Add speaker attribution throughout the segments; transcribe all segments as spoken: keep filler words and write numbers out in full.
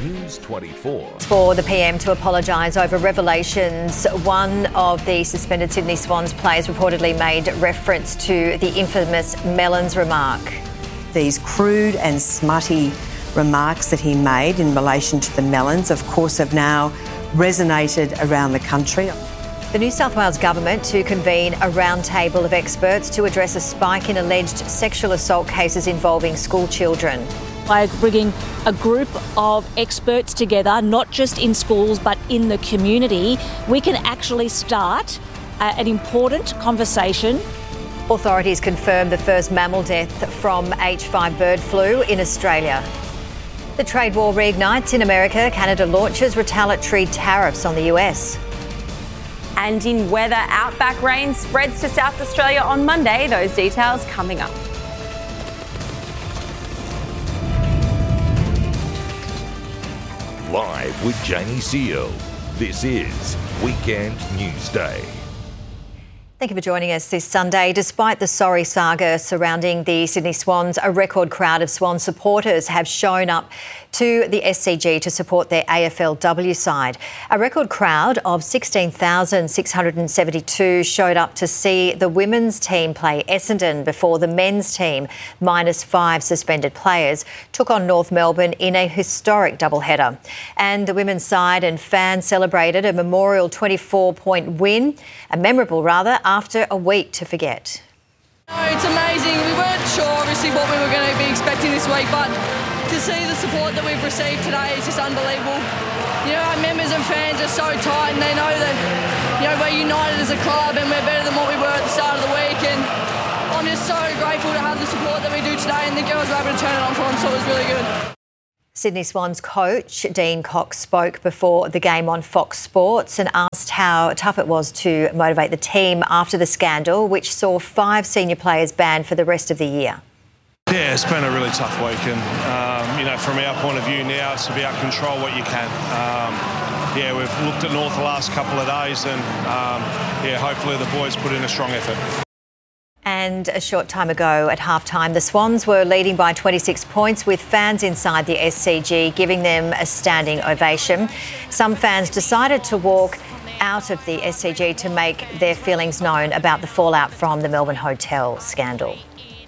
Speaker 1: News twenty-four.
Speaker 2: For the P M to apologise over revelations, one of the suspended Sydney Swans players reportedly made reference to the infamous Mellons remark.
Speaker 3: These crude and smutty remarks that he made in relation to the Mellons, of course, have now resonated around the country.
Speaker 2: The New South Wales Government to convene a roundtable of experts to address a spike in alleged sexual assault cases involving school children.
Speaker 4: By bringing a group of experts together, not just in schools but in the community, we can actually start uh, an important conversation.
Speaker 2: Authorities confirm the first mammal death from H five bird flu in Australia. The trade war reignites in America. Canada launches retaliatory tariffs on the U S.
Speaker 5: And in weather, outback rain spreads to South Australia on Monday. Those details coming up.
Speaker 1: Live with Jamie Seal. This is Weekend Newsday.
Speaker 2: Thank you for joining us this Sunday. Despite the sorry saga surrounding the Sydney Swans, a record crowd of Swan supporters have shown up to the S C G to support their A F L W side. A record crowd of sixteen thousand six hundred seventy-two showed up to see the women's team play Essendon before the men's team, minus five suspended players, took on North Melbourne in a historic doubleheader. And the women's side and fans celebrated a memorial twenty-four point win, a memorable rather, after a week to forget.
Speaker 6: No, it's amazing. We weren't sure obviously what we were going to be expecting this week, but to see the support that we've received today is just unbelievable. You know, our members and fans are so tight and they know that, you know, we're united as a club and we're better than what we were at the start of the week, and I'm just so grateful to have the support that we do today, and the girls were able to turn it on for them, so it was really good.
Speaker 2: Sydney Swans coach Dean Cox spoke before the game on Fox Sports and asked how tough it was to motivate the team after the scandal, which saw five senior players banned for the rest of the year.
Speaker 7: Yeah, it's been a really tough week, and um, you know, from our point of view now, it's about control what you can. Um, yeah, we've looked at North the last couple of days, and um, yeah, hopefully the boys put in a strong effort.
Speaker 2: And a short time ago at halftime, the Swans were leading by twenty-six points with fans inside the S C G giving them a standing ovation. Some fans decided to walk out of the S C G to make their feelings known about the fallout from the Melbourne hotel scandal.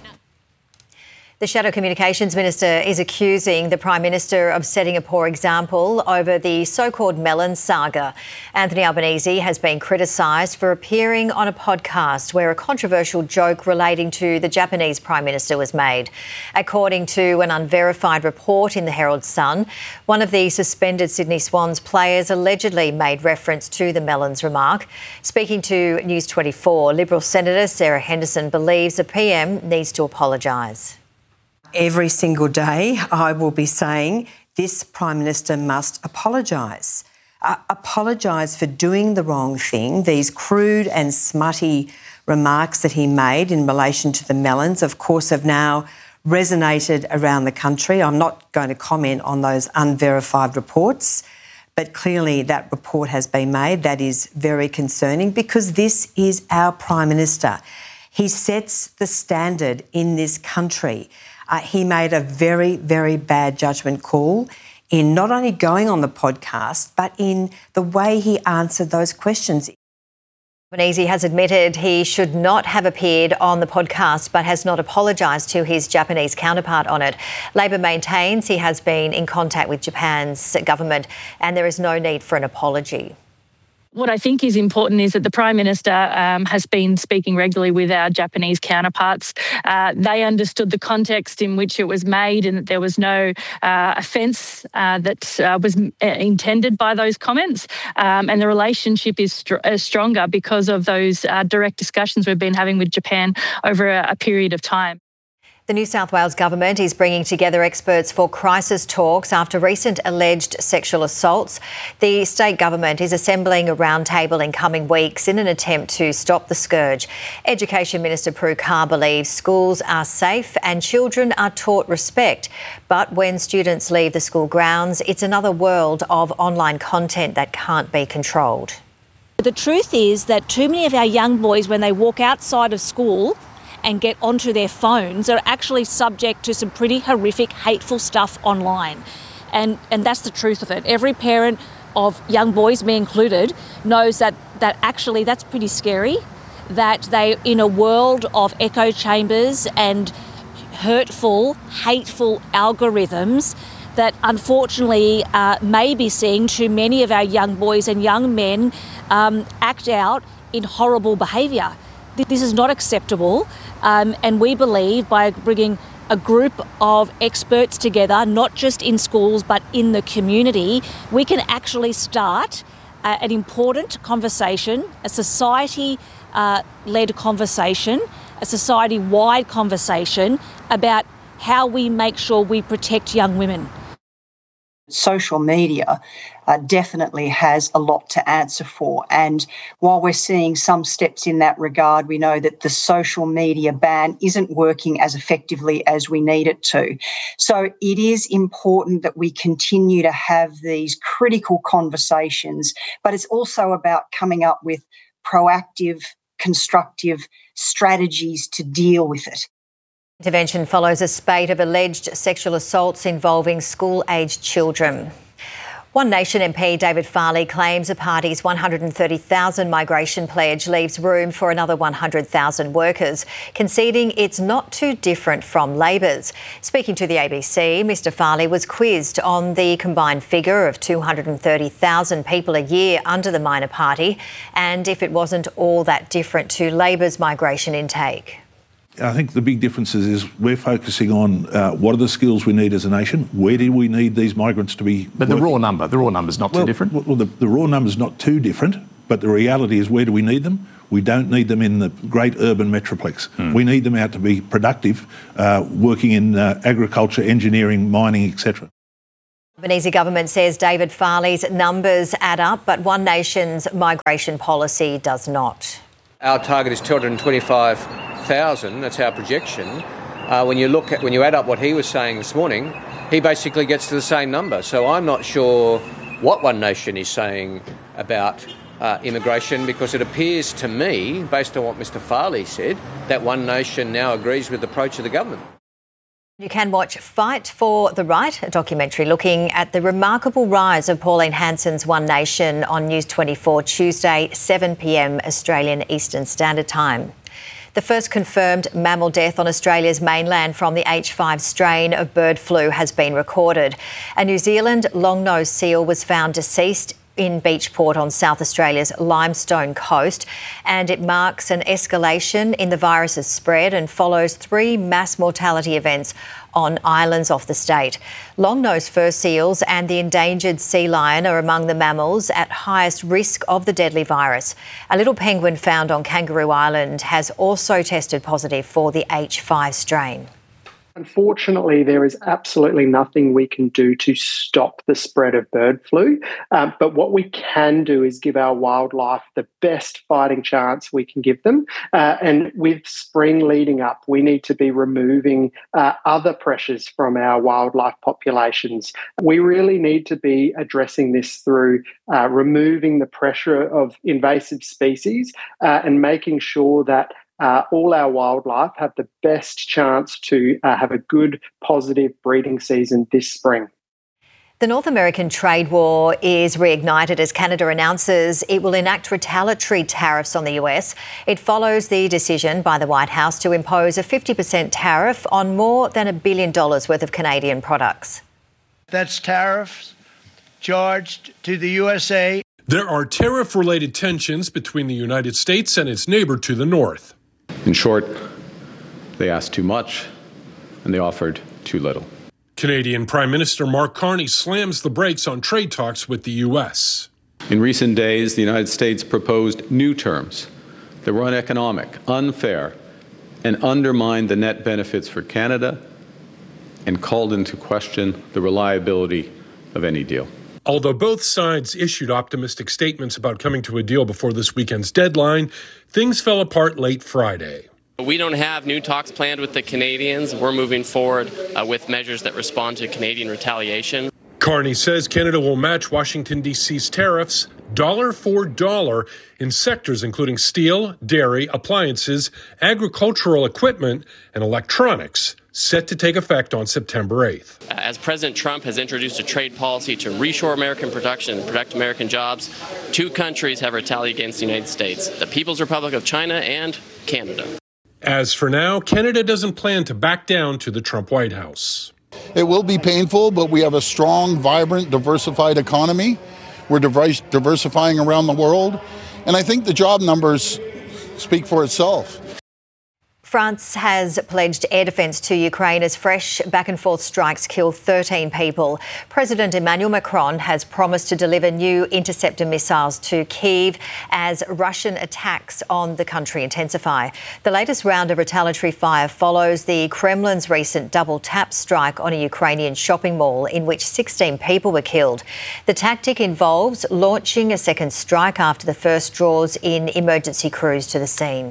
Speaker 2: The Shadow Communications Minister is accusing the Prime Minister of setting a poor example over the so-called Mellons saga. Anthony Albanese has been criticised for appearing on a podcast where a controversial joke relating to the Japanese Prime Minister was made. According to an unverified report in the Herald Sun, one of the suspended Sydney Swans players allegedly made reference to the Mellons remark. Speaking to News twenty-four, Liberal Senator Sarah Henderson believes the P M needs to apologise.
Speaker 3: Every single day I will be saying this Prime Minister must apologise. Uh, apologise for doing the wrong thing. These crude and smutty remarks that he made in relation to the Mellons, of course, have now resonated around the country. I'm not going to comment on those unverified reports, but clearly that report has been made. That is very concerning because this is our Prime Minister. He sets the standard in this country. Uh, he made a very, very bad judgment call in not only going on the podcast, but in the way he answered those questions.
Speaker 2: Albanese has admitted he should not have appeared on the podcast but has not apologised to his Japanese counterpart on it. Labor maintains he has been in contact with Japan's government and there is no need for an apology.
Speaker 4: What I think is important is that the Prime Minister um, has been speaking regularly with our Japanese counterparts. Uh, they understood the context in which it was made and that there was no uh, offence uh, that uh, was intended by those comments. Um, and the relationship is str- uh, stronger because of those uh, direct discussions we've been having with Japan over a, a period of time.
Speaker 2: The New South Wales Government is bringing together experts for crisis talks after recent alleged sexual assaults. The state government is assembling a roundtable in coming weeks in an attempt to stop the scourge. Education Minister Prue Carr believes schools are safe and children are taught respect. But when students leave the school grounds, it's another world of online content that can't be controlled.
Speaker 4: The truth is that too many of our young boys, when they walk outside of school and get onto their phones, are actually subject to some pretty horrific, hateful stuff online.
Speaker 8: And, and that's the truth of it. Every parent of young boys, me included, knows that, that actually that's pretty scary, that they, in a world of echo chambers and hurtful, hateful algorithms, that unfortunately uh, may be seeing too many of our young boys and young men um, act out in horrible behaviour. This is not acceptable, um, and we believe by bringing a group of experts together, not just in schools but in the community, we can actually start uh, an important conversation, a society-led uh, conversation, a society-wide conversation about how we make sure we protect young women.
Speaker 9: Social media uh, definitely has a lot to answer for. And while we're seeing some steps in that regard, we know that the social media ban isn't working as effectively as we need it to. So it is important that we continue to have these critical conversations, but it's also about coming up with proactive, constructive strategies to deal with it.
Speaker 2: Intervention follows a spate of alleged sexual assaults involving school-aged children. One Nation M P David Farley claims the party's one hundred thirty thousand migration pledge leaves room for another one hundred thousand workers, conceding it's not too different from Labor's. Speaking to the A B C, Mr Farley was quizzed on the combined figure of two hundred thirty thousand people a year under the minor party and if it wasn't all that different to Labor's migration intake.
Speaker 10: I think the big difference is, is we're focusing on uh, what are the skills we need as a nation, where do we need these migrants to be
Speaker 11: But
Speaker 10: working?
Speaker 11: the raw number, the raw number's not
Speaker 10: well,
Speaker 11: too different?
Speaker 10: Well, the, the raw number's not too different, but the reality is where do we need them? We don't need them in the great urban metroplex. Mm. We need them out to be productive, uh, working in uh, agriculture, engineering, mining, et cetera.
Speaker 2: The Albanese government says David Farley's numbers add up, but One Nation's migration policy does not.
Speaker 12: Our target is two hundred twenty-five thousand, that's our projection. Uh, when you look at, when you add up what he was saying this morning, he basically gets to the same number. So I'm not sure what One Nation is saying about uh, immigration, because it appears to me, based on what Mr Farley said, that One Nation now agrees with the approach of the government.
Speaker 2: You can watch Fight for the Right, a documentary looking at the remarkable rise of Pauline Hanson's One Nation on News twenty-four, Tuesday, seven p m Australian Eastern Standard Time. The first confirmed mammal death on Australia's mainland from the H five strain of bird flu has been recorded. A New Zealand long-nosed seal was found deceased in Beachport on South Australia's Limestone coast, and it marks an escalation in the virus's spread and follows three mass mortality events on islands off the state. Long-nosed fur seals and the endangered sea lion are among the mammals at highest risk of the deadly virus. A little penguin found on Kangaroo Island has also tested positive for the H five strain.
Speaker 13: Unfortunately, there is absolutely nothing we can do to stop the spread of bird flu. Um, but what we can do is give our wildlife the best fighting chance we can give them. Uh, and with spring leading up, we need to be removing uh, other pressures from our wildlife populations. We really need to be addressing this through uh, removing the pressure of invasive species uh, and making sure that Uh, all our wildlife have the best chance to uh, have a good, positive breeding season this spring.
Speaker 2: The North American trade war is reignited as Canada announces it will enact retaliatory tariffs on the U S. It follows the decision by the White House to impose a fifty percent tariff on more than a billion dollars worth of Canadian products.
Speaker 14: That's tariffs charged to the U S A.
Speaker 15: There are tariff-related tensions between the United States and its neighbour to the north.
Speaker 16: In short, they asked too much and they offered too little.
Speaker 15: Canadian Prime Minister Mark Carney slams the brakes on trade talks with the U S.
Speaker 16: In recent days, the United States proposed new terms that were uneconomic, unfair, and undermined the net benefits for Canada and called into question the reliability of any deal.
Speaker 15: Although both sides issued optimistic statements about coming to a deal before this weekend's deadline, things fell apart late Friday.
Speaker 17: We don't have new talks planned with the Canadians. We're moving forward uh, with measures that respond to Canadian retaliation.
Speaker 15: Carney says Canada will match Washington, D C's tariffs dollar for dollar in sectors including steel, dairy, appliances, agricultural equipment, and electronics, set to take effect on September eighth.
Speaker 17: As President Trump has introduced a trade policy to reshore American production and protect American jobs, two countries have retaliated against the United States, the People's Republic of China and Canada.
Speaker 15: As for now, Canada doesn't plan to back down to the Trump White House.
Speaker 11: It will be painful, but we have a strong, vibrant, diversified economy. We're diverse, diversifying around the world. And I think the job numbers speak for itself.
Speaker 2: France has pledged air defence to Ukraine as fresh back-and-forth strikes kill thirteen people. President Emmanuel Macron has promised to deliver new interceptor missiles to Kyiv as Russian attacks on the country intensify. The latest round of retaliatory fire follows the Kremlin's recent double-tap strike on a Ukrainian shopping mall in which sixteen people were killed. The tactic involves launching a second strike after the first draws in emergency crews to the scene.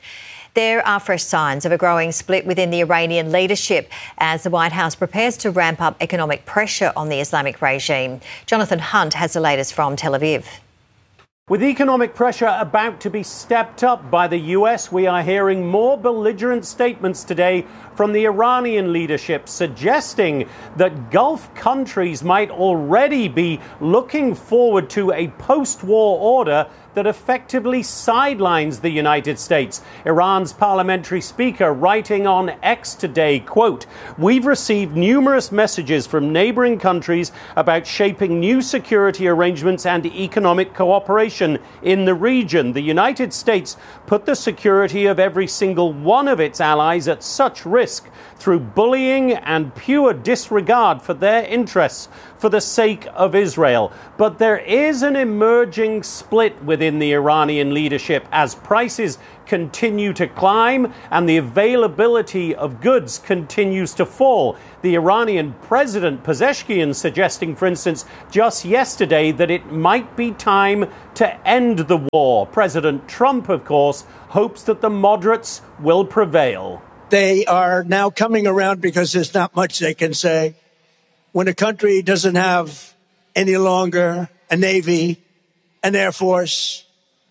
Speaker 2: There are fresh signs of a growing split within the Iranian leadership as the White House prepares to ramp up economic pressure on the Islamic regime. Jonathan Hunt has the latest from Tel Aviv.
Speaker 18: With economic pressure about to be stepped up by the U S, we are hearing more belligerent statements today from the Iranian leadership suggesting that Gulf countries might already be looking forward to a post-war order that effectively sidelines the United States. Iran's parliamentary speaker writing on X today, quote, "We've received numerous messages from neighboring countries about shaping new security arrangements and economic cooperation in the region. The United States put the security of every single one of its allies at such risk through bullying and pure disregard for their interests for the sake of Israel. But there is an emerging split within the Iranian leadership as prices continue to climb and the availability of goods continues to fall. The Iranian President Pezeshkian suggesting, for instance, just yesterday that it might be time to end the war. President Trump, of course, hopes that the moderates will prevail.
Speaker 14: They are now coming around because there's not much they can say. When a country doesn't have any longer a Navy, an Air Force,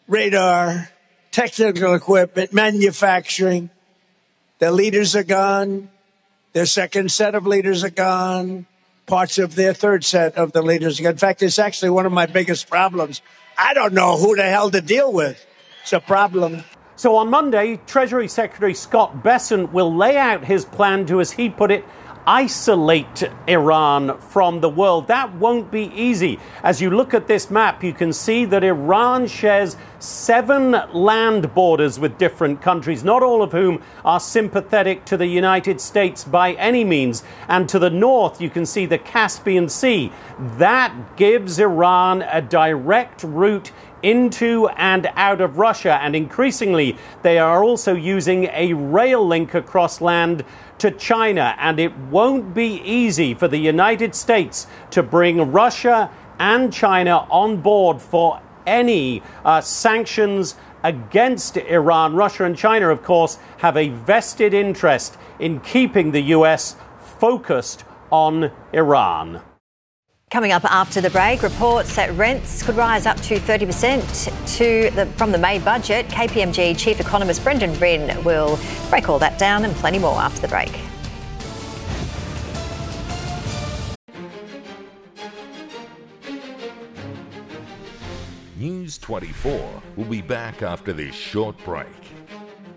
Speaker 14: radar, technical equipment, manufacturing, their leaders are gone, their second set of leaders are gone, parts of their third set of the leaders are gone. In fact, it's actually one of my biggest problems. I don't know who the hell to deal with. It's a problem.
Speaker 18: So on Monday, Treasury Secretary Scott Bessent will lay out his plan to, as he put it, isolate Iran from the world. That won't be easy. As you look at this map, you can see that Iran shares seven land borders with different countries, not all of whom are sympathetic to the United States by any means. And to the north, you can see the Caspian Sea. That gives Iran a direct route into and out of Russia, and increasingly they are also using a rail link across land to China, and it won't be easy for the United States to bring Russia and China on board for any uh, sanctions against Iran. Russia and China, of course, have a vested interest in keeping the U S focused on Iran.
Speaker 2: Coming up after the break, reports that rents could rise up to thirty percent to the, from the May budget. K P M G Chief Economist Brendan Rinn will break all that down and plenty more after the break.
Speaker 1: News twenty-four will be back after this short break.